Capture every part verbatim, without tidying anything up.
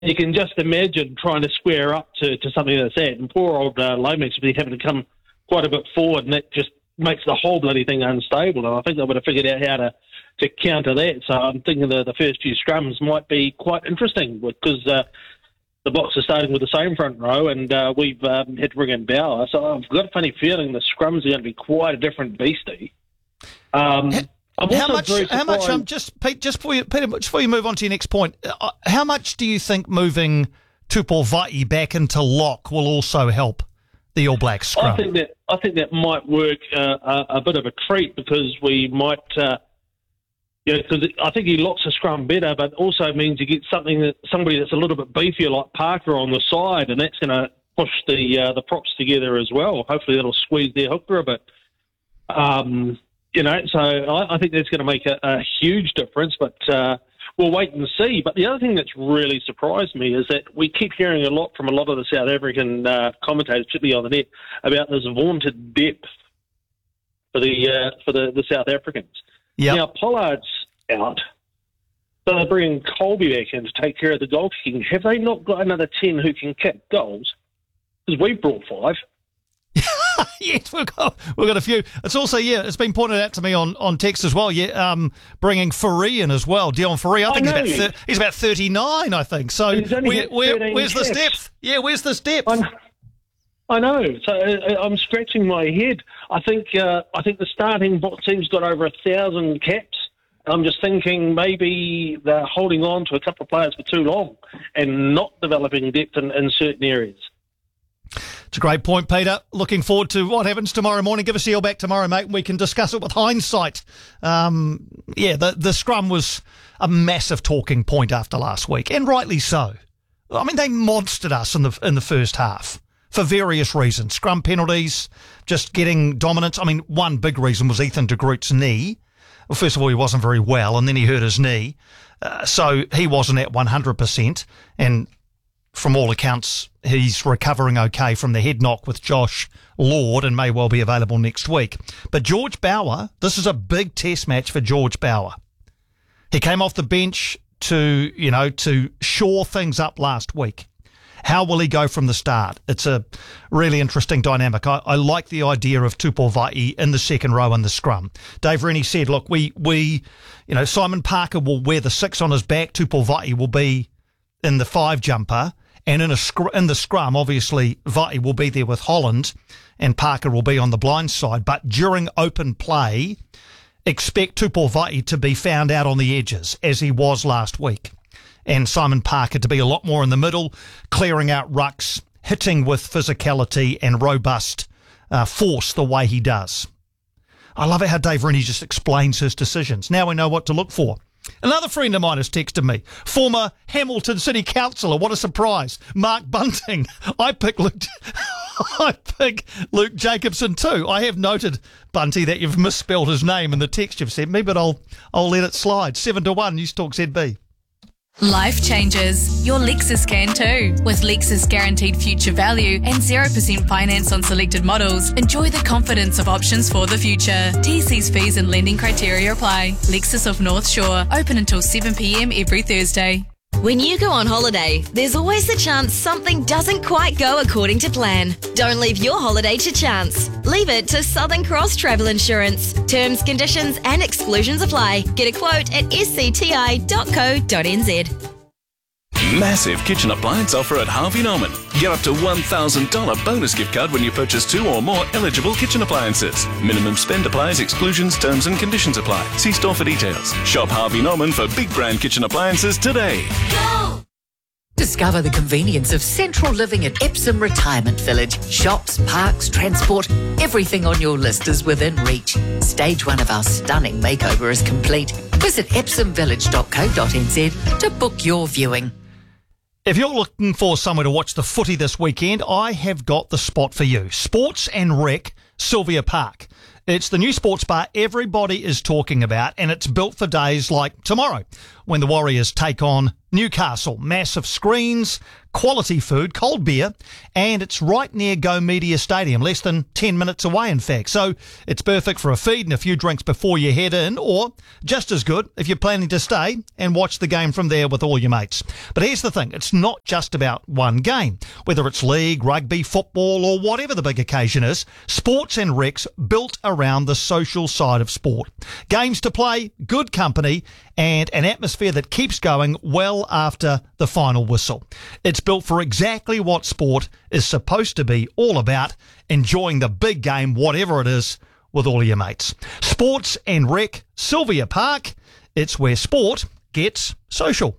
you can just imagine trying to square up to, to something that's that. And poor old uh, Lomax will be having to come quite a bit forward, and that just makes the whole bloody thing unstable. And I think they would have figured out how to, to counter that. So I'm thinking the, the first few scrums might be quite interesting because uh, the Box are starting with the same front row, and uh, we've um, had to bring in Bauer. So I've got a funny feeling the scrums are going to be quite a different beastie. Um, I'm how also much? very How much? Um, surprised- just Pete, just before you, Peter, just before you move on to your next point, uh, how much do you think moving Tupou Vaa'i back into lock will also help the All Blacks scrum? I think that I think that might work uh, a, a bit of a treat because we might, uh, you know, because I think he locks the scrum better, but also means you get something that somebody that's a little bit beefier like Parker on the side, and that's going to push the uh, the props together as well. Hopefully, that'll squeeze their hooker a bit. Um, you know, so I, I think that's going to make a, a huge difference, but uh, we'll wait and see. But the other thing that's really surprised me is that we keep hearing a lot from a lot of the South African uh, commentators, particularly on the net, about this vaunted depth for the uh, for the, the South Africans. Yep. Now, Pollard's out, so they're bringing Colby back in to take care of the goal kicking. Have they not got another ten who can kick goals? Because we've brought five. Yes, we've got we've got a few. It's also yeah, it's been pointed out to me on, on text as well. Yeah, um, bringing Faree in as well. Deon Faree, I think I he's know. about thir- he's about thirty nine. I think so. He's only Where, hit where, thirteen where's this caps. depth? Yeah, where's this depth? I know. I know. So uh, I'm scratching my head. I think uh, I think the starting bot team's got over a thousand caps. I'm just thinking maybe they're holding on to a couple of players for too long and not developing depth in, in certain areas. It's a great point, Peter. Looking forward to what happens tomorrow morning. Give us a yell back tomorrow, mate, and we can discuss it with hindsight. Um, yeah, the, the scrum was a massive talking point after last week, and rightly so. I mean, they monstered us in the in the first half for various reasons. Scrum penalties, just getting dominance. I mean, one big reason was Ethan de Groot's knee. Well, first of all, he wasn't very well, and then he hurt his knee. Uh, so he wasn't at one hundred percent, and from all accounts, he's recovering okay from the head knock with Josh Lord and may well be available next week. But George Bauer, this is a big test match for George Bauer. He came off the bench to, you know, to shore things up last week. How will he go from the start? It's a really interesting dynamic. I, I like the idea of Tupou Vaa'i in the second row in the scrum. Dave Rennie said, look, we, we, you know, Simon Parker will wear the six on his back. Tupou Vaa'i will be in the five jumper. And in a scr- in the scrum, obviously, Vaa'i will be there with Holland and Parker will be on the blind side. But during open play, expect Tupou Vaa'i to be found out on the edges, as he was last week. And Simon Parker to be a lot more in the middle, clearing out rucks, hitting with physicality and robust uh, force the way he does. I love it how Dave Rennie just explains his decisions. Now we know what to look for. Another friend of mine has texted me, former Hamilton City Councillor. What a surprise. Mark Bunting. I pick Luke, I pick Luke Jacobson too. I have noted, Bunty, that you've misspelled his name in the text you've sent me, but I'll I'll let it slide. Seven to one, News Talk Z B. Life changes. Your Lexus can too. With Lexus Guaranteed Future Value and zero percent finance on selected models, enjoy the confidence of options for the future. T C's fees and lending criteria apply. Lexus of North Shore. Open until seven p.m. every Thursday. When you go on holiday, there's always the chance something doesn't quite go according to plan. Don't leave your holiday to chance. Leave it to Southern Cross Travel Insurance. Terms, conditions and exclusions apply. Get a quote at s c t i dot co dot n z. Massive kitchen appliance offer at Harvey Norman. Get up to one thousand dollars bonus gift card when you purchase two or more eligible kitchen appliances. Minimum spend applies, exclusions, terms and conditions apply. See store for details. Shop Harvey Norman for big brand kitchen appliances today. Go! Discover the convenience of central living at Epsom Retirement Village. Shops, parks, transport, everything on your list is within reach. Stage one of our stunning makeover is complete. Visit epsom village dot co dot n z to book your viewing. If you're looking for somewhere to watch the footy this weekend, I have got the spot for you. Sports and Rec, Sylvia Park. It's the new sports bar everybody is talking about, and it's built for days like tomorrow, when the Warriors take on Newcastle. Massive screens, quality food, cold beer, and it's right near Go Media Stadium, less than ten minutes away, in fact. So it's perfect for a feed and a few drinks before you head in, or just as good if you're planning to stay and watch the game from there with all your mates. But here's the thing, it's not just about one game. Whether it's league, rugby, football, or whatever the big occasion is, Sports and Rec's built around the social side of sport. Games to play, good company, and an atmosphere that keeps going well after the final whistle. It's built for exactly what sport is supposed to be all about, enjoying the big game, whatever it is, with all your mates. Sports and Rec, Sylvia Park. It's where sport gets social.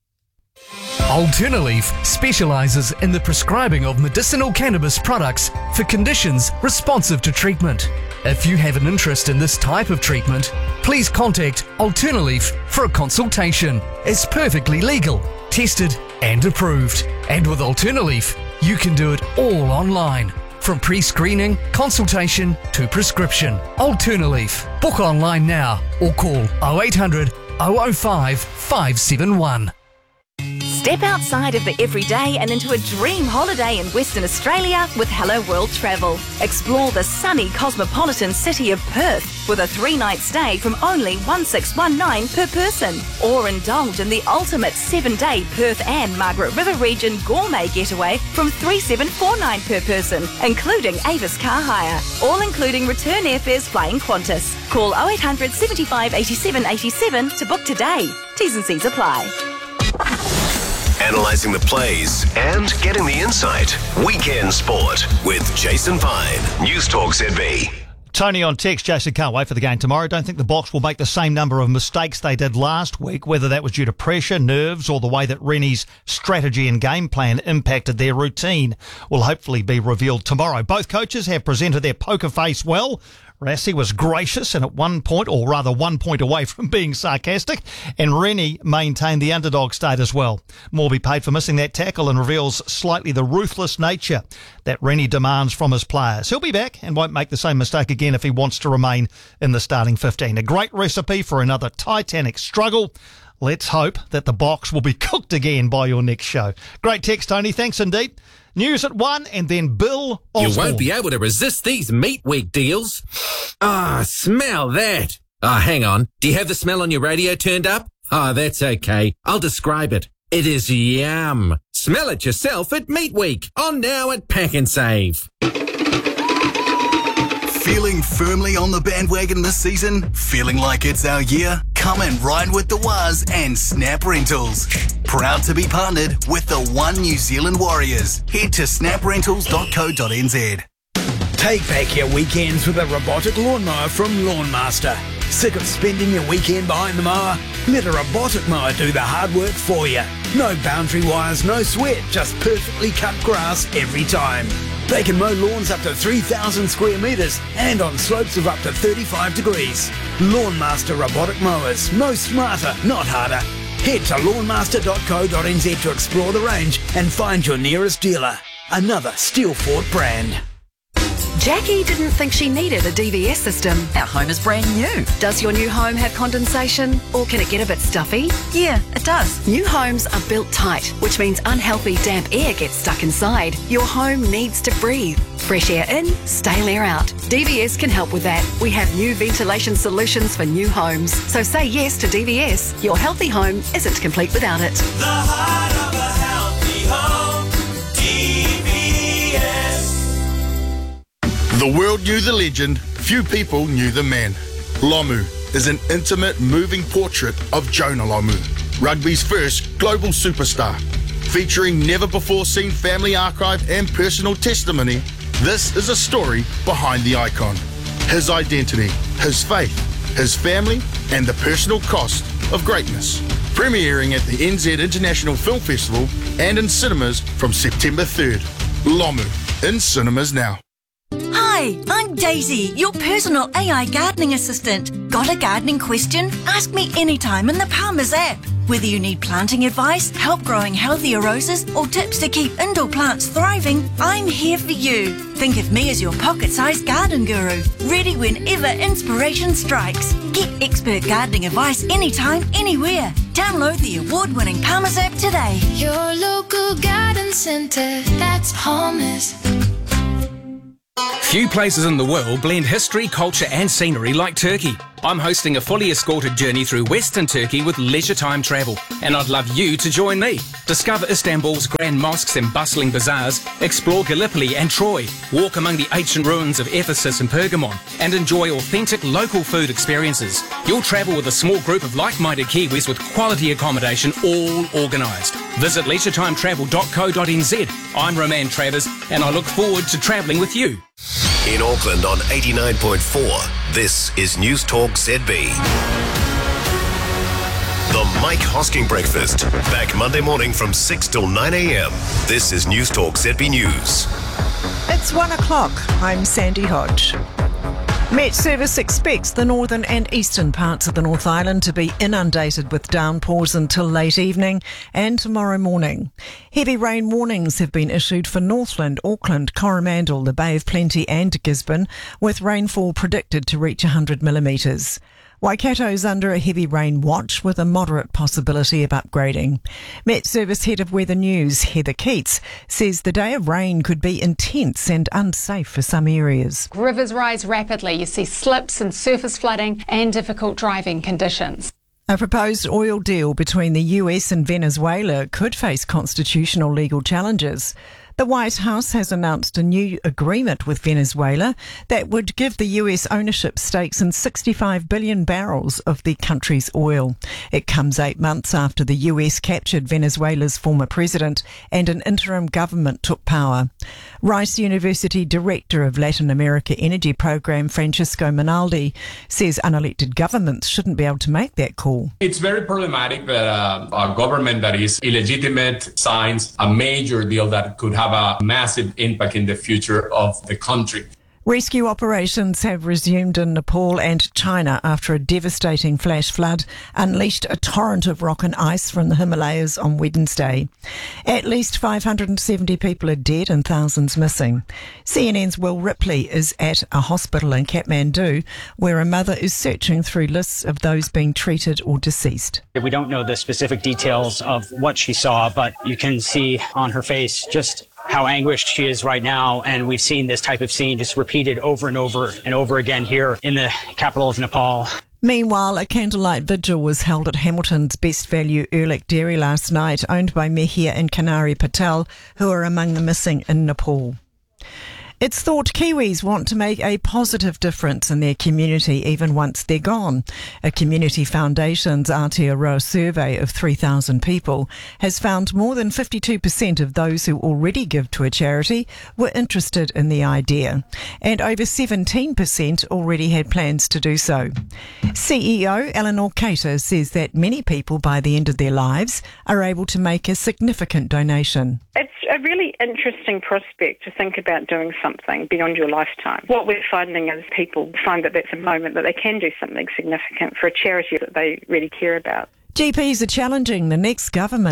Alternaleaf specialises in the prescribing of medicinal cannabis products for conditions responsive to treatment. If you have an interest in this type of treatment, please contact Alternaleaf for a consultation. It's perfectly legal, tested and approved. And with Alternaleaf, you can do it all online. From pre-screening, consultation to prescription. Alternaleaf. Book online now or call oh eight hundred, oh oh five, five seven one. Step outside of the everyday and into a dream holiday in Western Australia with Hello World Travel. Explore the sunny cosmopolitan city of Perth with a three-night stay from only one thousand six hundred nineteen per person. Or indulge in the ultimate seven-day Perth and Margaret River region gourmet getaway from three thousand seven hundred forty-nine per person, including Avis car hire. All including return airfares flying Qantas. Call oh eight hundred, seventy-five, eighty-seven, eighty-seven to book today. T's and C's apply. Analysing the plays and getting the insight. Weekend Sport with Jason Pine. News Talk Z B. Tony on text, Jason, can't wait for the game tomorrow. Don't think the Box will make the same number of mistakes they did last week, whether that was due to pressure, nerves, or the way that Rennie's strategy and game plan impacted their routine will hopefully be revealed tomorrow. Both coaches have presented their poker face well. Rassie was gracious and at one point, or rather one point away from being sarcastic, and Rennie maintained the underdog state as well. Morby paid for missing that tackle and reveals slightly the ruthless nature that Rennie demands from his players. He'll be back and won't make the same mistake again if he wants to remain in the starting fifteen. A great recipe for another titanic struggle. Let's hope that the Box will be cooked again by your next show. Great text, Tony. Thanks indeed. News at one, and then Bill Osborne. You won't be able to resist these Meat Week deals. Ah, smell that. Ah, hang on. Do you have the smell on your radio turned up? Ah, that's okay. I'll describe it. It is yum. Smell it yourself at Meat Week. On now at Pack and Save. Feeling firmly on the bandwagon this season? Feeling like it's our year? Come and ride with the Waz and Snap Rentals. Proud to be partnered with the One New Zealand Warriors. Head to snap rentals dot co dot n z. Take back your weekends with a robotic lawnmower from Lawn Master. Sick of spending your weekend behind the mower? Let a robotic mower do the hard work for you. No boundary wires, no sweat, just perfectly cut grass every time. They can mow lawns up to three thousand square metres and on slopes of up to thirty-five degrees. Lawn Master robotic mowers. No smarter, not harder. Head to lawn master dot co dot n z to explore the range and find your nearest dealer. Another Steelfort brand. Jackie didn't think she needed a D V S system. Our home is brand new. Does your new home have condensation, or can it get a bit stuffy? Yeah, it does. New homes are built tight, which means unhealthy damp air gets stuck inside. Your home needs to breathe. Fresh air in, stale air out. D V S can help with that. We have new ventilation solutions for new homes. So say yes to D V S. Your healthy home isn't complete without it. The heart of a healthy home. D V S. The world knew the legend, few people knew the man. Lomu is an intimate, moving portrait of Jonah Lomu, rugby's first global superstar. Featuring never-before-seen family archive and personal testimony, this is a story behind the icon. His identity, his faith, his family, and the personal cost of greatness. Premiering at the N Z International Film Festival and in cinemas from September third. Lomu, in cinemas now. Hi, I'm Daisy, your personal A I gardening assistant. Got a gardening question? Ask me anytime in the Palmer's app. Whether you need planting advice, help growing healthier roses, or tips to keep indoor plants thriving, I'm here for you. Think of me as your pocket-sized garden guru, ready whenever inspiration strikes. Get expert gardening advice anytime, anywhere. Download the award-winning Palmer's app today. Your local garden centre, that's Palmer's. Few places in the world blend history, culture and scenery like Turkey. I'm hosting a fully escorted journey through Western Turkey with Leisure Time Travel, and I'd love you to join me. Discover Istanbul's grand mosques and bustling bazaars, explore Gallipoli and Troy, walk among the ancient ruins of Ephesus and Pergamon, and enjoy authentic local food experiences. You'll travel with a small group of like-minded Kiwis with quality accommodation, all organised. Visit leisure time travel dot co dot n z. I'm Roman Travers, and I look forward to travelling with you. In Auckland on eighty-nine point four, this is News Talk Z B. The Mike Hosking Breakfast. Back Monday morning from six till nine a.m. This is News Talk Z B News. It's one o'clock. I'm Sandy Hodge. Met Service expects the northern and eastern parts of the North Island to be inundated with downpours until late evening and tomorrow morning. Heavy rain warnings have been issued for Northland, Auckland, Coromandel, the Bay of Plenty and Gisborne, with rainfall predicted to reach one hundred millimetres. Waikato's under a heavy rain watch with a moderate possibility of upgrading. Met Service Head of Weather News, Heather Keats, says the day of rain could be intense and unsafe for some areas. Rivers rise rapidly. You see slips and surface flooding and difficult driving conditions. A proposed oil deal between the U S and Venezuela could face constitutional legal challenges. The White House has announced a new agreement with Venezuela that would give the U S ownership stakes in sixty-five billion barrels of the country's oil. It comes eight months after the U S captured Venezuela's former president and an interim government took power. Rice University Director of Latin America Energy Program, Francisco Minaldi, says unelected governments shouldn't be able to make that call. It's very problematic that uh, a government that is illegitimate signs a major deal that could have a massive impact in the future of the country. Rescue operations have resumed in Nepal and China after a devastating flash flood unleashed a torrent of rock and ice from the Himalayas on Wednesday. At least five hundred seventy people are dead and thousands missing. C N N's Will Ripley is at a hospital in Kathmandu where a mother is searching through lists of those being treated or deceased. We don't know the specific details of what she saw, but you can see on her face just how anguished she is right now, and we've seen this type of scene just repeated over and over and over again here in the capital of Nepal. Meanwhile, a candlelight vigil was held at Hamilton's Best Value Erlik Dairy last night, owned by Mehir and Kanari Patel, who are among the missing in Nepal. It's thought Kiwis want to make a positive difference in their community even once they're gone. A Community Foundation's Aotearoa survey of three thousand people has found more than fifty-two percent of those who already give to a charity were interested in the idea, and over seventeen percent already had plans to do so. C E O Eleanor Cater says that many people by the end of their lives are able to make a significant donation. It's a really interesting prospect to think about doing something beyond your lifetime. What we're finding is people find that that's a moment that they can do something significant for a charity that they really care about. G Ps are challenging the next government